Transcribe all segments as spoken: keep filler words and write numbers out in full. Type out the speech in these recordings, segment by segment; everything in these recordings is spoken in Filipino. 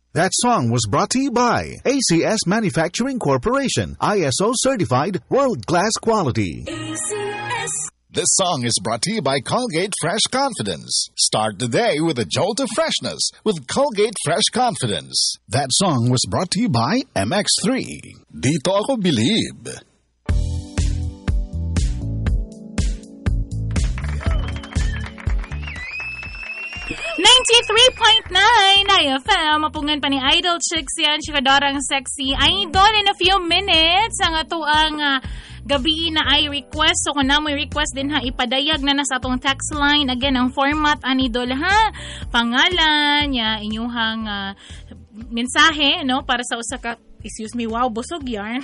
That song was brought to you by A C S Manufacturing Corporation, I S O certified, world-class quality. A C S. This song is brought to you by Colgate Fresh Confidence. Start the day with a jolt of freshness with Colgate Fresh Confidence. That song was brought to you by M X three. Dito ako bilib. ninety-three point nine I F M, mapungan pa ni Idol Chicks yan, chikadorang sexy Idol. In a few minutes, ang ato ang uh, gabi na ay request. So kung na mo request din ha, ipadayag na na sa atong text line. Again, ang format, Anidol ha, pangalan, ya, inyuhang uh, mensahe, no, para sa usa ka, excuse me, wow, busog yarn.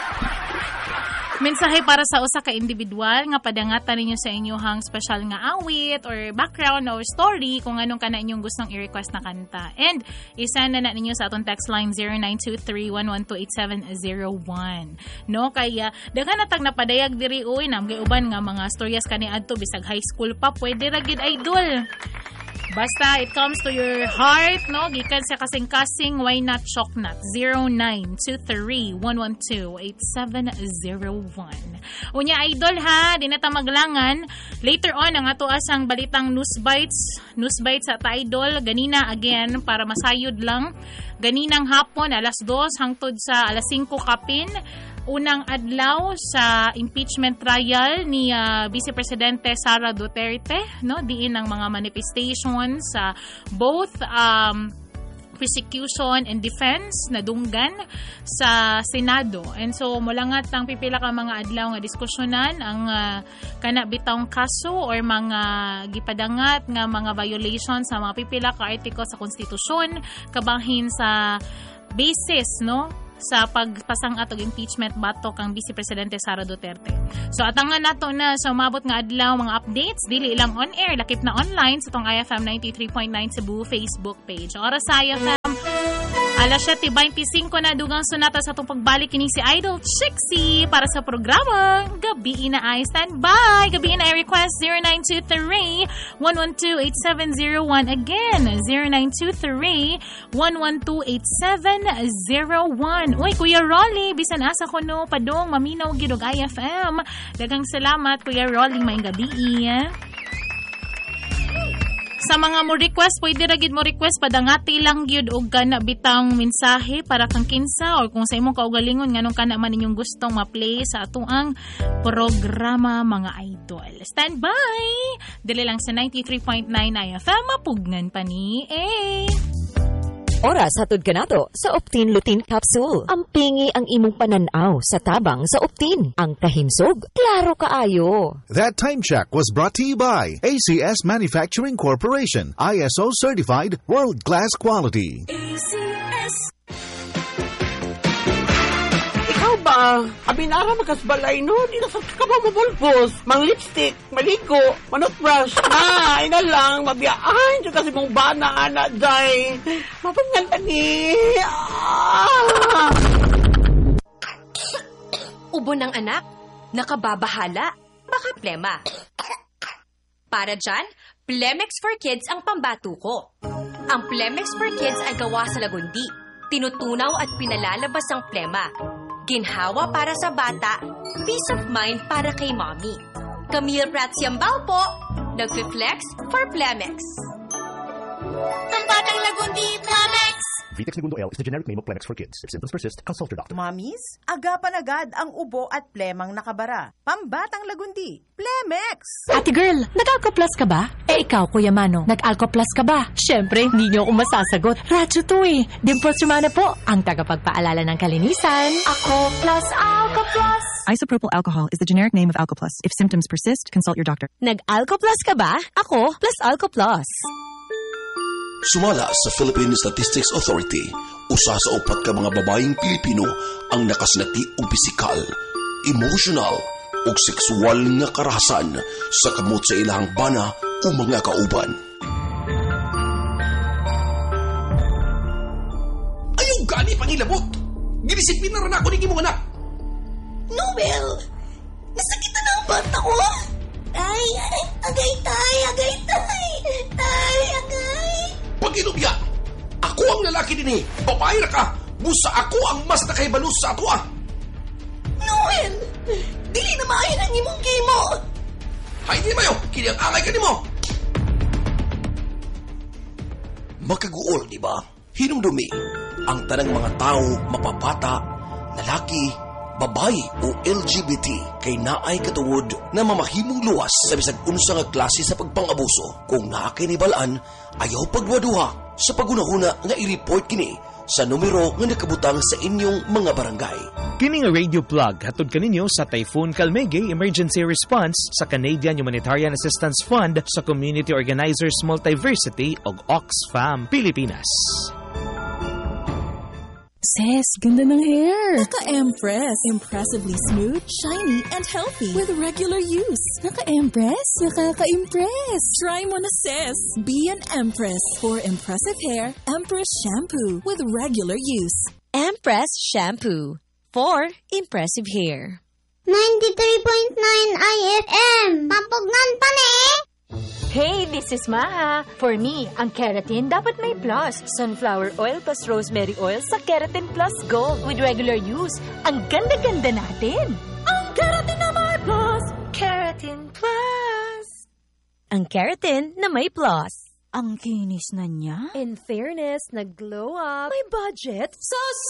Mensahe para sa usa ka individual nga padangatan ninyo sa inyong special nga awit or background or story kung anong kana inyong gustong i-request na kanta. And isend na na ninyo sa atong text line zero nine two three one one two eight seven zero one. No, kaya daghan na tag napadayag diri uy namgay uban nga mga storyas kaniadto bisag high school pa pwede ra gid Idol. Basta it comes to your heart, no? Gikan sa kasing-kasing, why not choknat? zero nine two three one one two eight seven zero one. Unya, Idol ha, di na ta maglangan. Later on, ang ato asang balitang news bites, news bites sa Idol. Ganina, again, para masayod lang. Ganinang hapon, alas dos, hangtod sa alas singko kapin. Unang adlaw sa impeachment trial ni uh, Vice Presidente Sara Duterte, no, diin ang mga manifestations sa uh, both um, prosecution and defense na dunggan sa Senado. And so mulangat ang pipila ka mga adlaw nga diskusyonan ang uh, kana bitawng kaso or mga gipadangat nga mga violations sa mga pipila ka article sa konstitusyon kabahin sa basis, no, sa pagpasang atog impeachment bato kang Vice Presidente Sara Duterte. So atangan nato na sa umabot nga adlaw mga updates dili lang on air, lakip na online sa tong I F M ninety-three point nine Cebu Facebook page. Oras sa I F M alas siyete twenty-five na dugang sunata sa atong pagbalik kini si Idol Chixie para sa programang Gabi na ay standby. Gabi na ay request zero nine two three one one two eight seven zero one. Again, zero nine two three one one two eight seven zero one. Uy, Kuya Rolly, bisan asa ko no, padong, maminaw gidog I F M. Dagang salamat, Kuya Rolly, maing gabi. Sa mga mo request, pwede ra gid mo request padangati lang gyud og kana bitang mensahe para kang kinsa or kung sa imong kaugalingon nganong kana man ninyong gustong ma-play sa atuang programa mga Idol. Stand by. Dili lang sa ninety-three point nine I F M, mapugnan pa ni eh. Oras hatod kanato sa Optin Lutein Capsule. Ampingi ang imong pananaw sa tabang sa Optin. Ang kahimsog, klaro kaayo. That time check was brought to you by A C S Manufacturing Corporation, I S O certified, world-class quality. A C S. Ikaw ba? Abinara magkasbalay no? Di na sa ka ba mabulbos? Mang lipstick, maligo, manutbrush. Ah, ina lang, mabiyaan. Diyo kasi mong bana, anak, day. Mapangal pa ni. Ah! Ubo ng anak, nakababahala, baka plema. Para dyan, Plemex for Kids ang pambato ko. Ang Plemex for Kids ay gawa sa lagundi. Tinutunaw at pinalalabas ang plema. Ginhawa para sa bata, peace of mind para kay mommy. Camille Prats Yambao po, nagfi-flex for Plemex. Pambatang lagundi, Plemex! Vitex Segundo L is the generic name of Plemex for kids. If symptoms persist, consult your doctor. Mommies, agapan agad ang ubo at plemang nakabara. Pambatang lagundi, Plemex! Ate girl, nag-Alcoplas ka ba? Eh ikaw, Kuya Mano, nag-Alcoplas ka ba? Siyempre, hindi niyo ako masasagot. Radyo to eh. Dimples Romana po, ang tagapagpaalala ng kalinisan. Ako plus Alcoplas. Isopropyl alcohol is the generic name of Alcoplas. If symptoms persist, consult your doctor. Nag-Alcoplas ka ba? Ako plus Alcoplas. Sumala sa Philippine Statistics Authority, usa sa upat ka mga babaeng Pilipino ang nakasinati og pisikal, emotional ug sexual nga karahasan sa kamot sa ilahang bana o mga kauban. Ayaw gani pangilabot! Ginisipin na rin ako ni imong anak! Nobel! Nasakitan ang bata ko! Ay, ay, agay tay, agay tay! Tay, agay! Pag-inubya, ako ang lalaki din eh. Babae ra ka. Busa ako ang mas nakaibalus sa ato ah. Noel! Dili na maayon ang imong gimo! Hay di mayo, kini ang angay ka nimo. Makaguol, di ba? Hinumdumi ang tanang mga tao, mapapata, lalaki, babae o L G B T kay naay katungod na mamahimong luwas sa bisag unsa nga klase sa pagpangabuso. Kung naa kay nibalaan, ayaw pagduha-duha sa pagunahuna nga i-report kini sa numero nga nakabutang sa inyong mga barangay. Kini nga radio plug hatod kaninyo sa Typhoon Kalmege Emergency Response sa Canadian Humanitarian Assistance Fund sa Community Organizers Multiversity ug Oxfam Pilipinas. Sis, ganda ng hair. Naka-Empress. Impressively smooth, shiny, and healthy. With regular use. Naka-Empress? Nakaka-impress. Try mo na, sis. Be an Empress. For impressive hair, Empress Shampoo. With regular use. Empress Shampoo. For impressive hair. ninety-three point nine I F M. Pampugnan pa ni. Hey, this is Maha. For me, ang keratin dapat may plus. Sunflower oil plus rosemary oil sa Keratin Plus Gold. With regular use, ang ganda-ganda natin. Ang keratin na may plus. Keratin Plus. Ang keratin na may plus. Ang kinis na niya. In fairness, nag-glow up. May budget. So